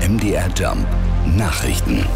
MDR Jump Nachrichten.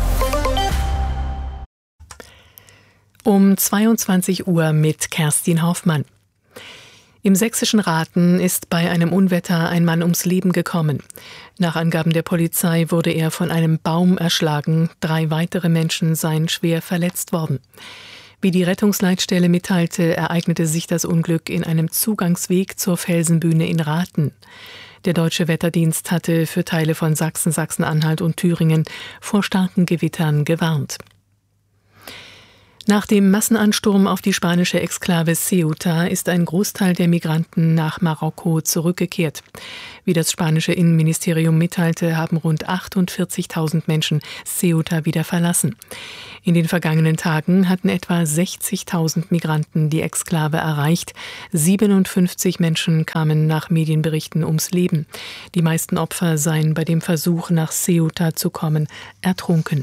Um 22 Uhr mit Kerstin Hoffmann. Im sächsischen Rathen ist bei einem Unwetter ein Mann ums Leben gekommen. Nach Angaben der Polizei wurde er von einem Baum erschlagen. 3 weitere Menschen seien schwer verletzt worden. Wie die Rettungsleitstelle mitteilte, ereignete sich das Unglück in einem Zugangsweg zur Felsenbühne in Rathen. Der Deutsche Wetterdienst hatte für Teile von Sachsen, Sachsen-Anhalt und Thüringen vor starken Gewittern gewarnt. Nach dem Massenansturm auf die spanische Exklave Ceuta ist ein Großteil der Migranten nach Marokko zurückgekehrt. Wie das spanische Innenministerium mitteilte, haben rund 48.000 Menschen Ceuta wieder verlassen. In den vergangenen Tagen hatten etwa 60.000 Migranten die Exklave erreicht. 57 Menschen kamen nach Medienberichten ums Leben. Die meisten Opfer seien bei dem Versuch, nach Ceuta zu kommen, ertrunken.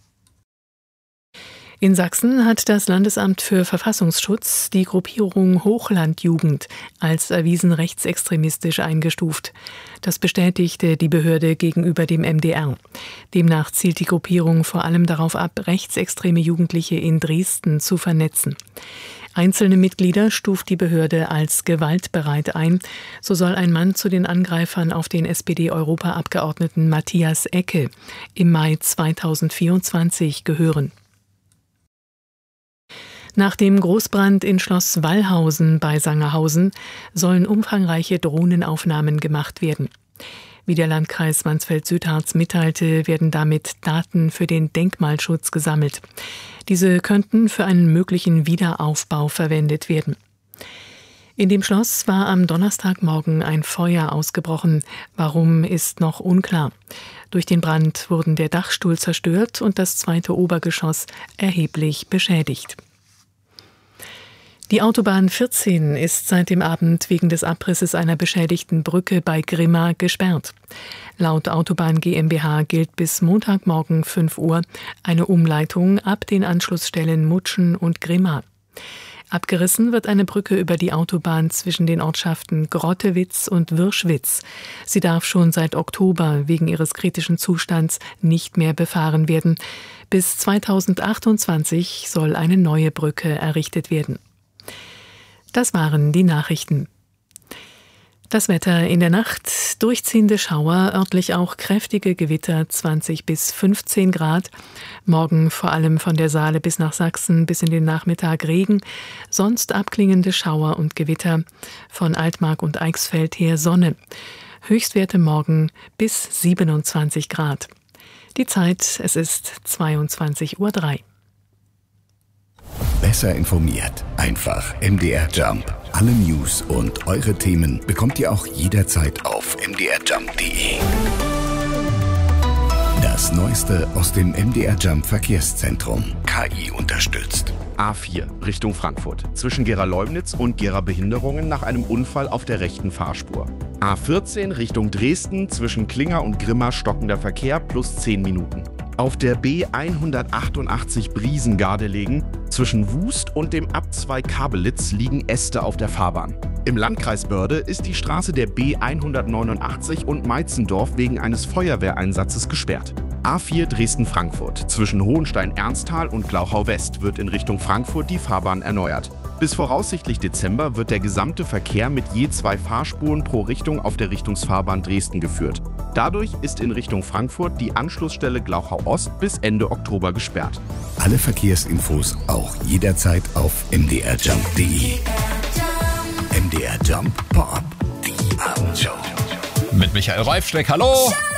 In Sachsen hat das Landesamt für Verfassungsschutz die Gruppierung Hochlandjugend als erwiesen rechtsextremistisch eingestuft. Das bestätigte die Behörde gegenüber dem MDR. Demnach zielt die Gruppierung vor allem darauf ab, rechtsextreme Jugendliche in Dresden zu vernetzen. Einzelne Mitglieder stuft die Behörde als gewaltbereit ein. So soll ein Mann zu den Angreifern auf den SPD-Europaabgeordneten Matthias Ecke im Mai 2024 gehören. Nach dem Großbrand in Schloss Wallhausen bei Sangerhausen sollen umfangreiche Drohnenaufnahmen gemacht werden. Wie der Landkreis Mansfeld-Südharz mitteilte, werden damit Daten für den Denkmalschutz gesammelt. Diese könnten für einen möglichen Wiederaufbau verwendet werden. In dem Schloss war am Donnerstagmorgen ein Feuer ausgebrochen. Warum, ist noch unklar. Durch den Brand wurden der Dachstuhl zerstört und das 2. Obergeschoss erheblich beschädigt. Die Autobahn 14 ist seit dem Abend wegen des Abrisses einer beschädigten Brücke bei Grimma gesperrt. Laut Autobahn GmbH gilt bis Montagmorgen 5 Uhr eine Umleitung ab den Anschlussstellen Mutschen und Grimma. Abgerissen wird eine Brücke über die Autobahn zwischen den Ortschaften Grottewitz und Wirschwitz. Sie darf schon seit Oktober wegen ihres kritischen Zustands nicht mehr befahren werden. Bis 2028 soll eine neue Brücke errichtet werden. Das waren die Nachrichten. Das Wetter in der Nacht, durchziehende Schauer, örtlich auch kräftige Gewitter, 20 bis 15 Grad. Morgen vor allem von der Saale bis nach Sachsen bis in den Nachmittag Regen, sonst abklingende Schauer und Gewitter. Von Altmark und Eichsfeld her Sonne. Höchstwerte morgen bis 27 Grad. Die Zeit, es ist 22:03 Uhr. Besser informiert. Einfach MDR Jump. Alle News und eure Themen bekommt ihr auch jederzeit auf mdrjump.de. Das Neueste aus dem MDR Jump Verkehrszentrum. KI unterstützt. A4 Richtung Frankfurt. Zwischen Gera-Leumnitz und Gera-Behinderungen nach einem Unfall auf der rechten Fahrspur. A14 Richtung Dresden. Zwischen Klinger und Grimma stockender Verkehr plus 10 Minuten. Auf der B188 Briesengardelegen zwischen Wust und dem Abzweig Kabelitz liegen Äste auf der Fahrbahn. Im Landkreis Börde ist die Straße der B189 und Meitzendorf wegen eines Feuerwehreinsatzes gesperrt. A4 Dresden-Frankfurt. Zwischen Hohenstein-Ernsthal und Glauchau-West wird in Richtung Frankfurt die Fahrbahn erneuert. Bis voraussichtlich Dezember wird der gesamte Verkehr mit je 2 Fahrspuren pro Richtung auf der Richtungsfahrbahn Dresden geführt. Dadurch ist in Richtung Frankfurt die Anschlussstelle Glauchau-Ost bis Ende Oktober gesperrt. Alle Verkehrsinfos auch jederzeit auf mdrjump.de. MDR Jump Pop-up, die Abendshow. Mit Michael Reifschreck, hallo!